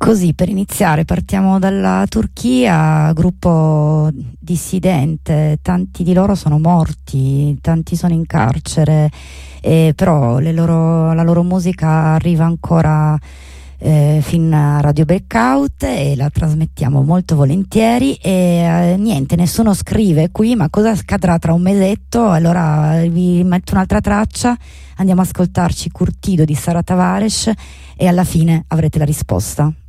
Così, per iniziare, partiamo dalla Turchia, gruppo dissidente, tanti di loro sono morti, tanti sono in carcere, però la loro musica arriva ancora fin a Radio Blackout e la trasmettiamo molto volentieri e niente, nessuno scrive qui, ma cosa accadrà tra un mesetto? Allora vi metto un'altra traccia, andiamo ad ascoltarci Curtido di Sara Tavares e alla fine avrete la risposta.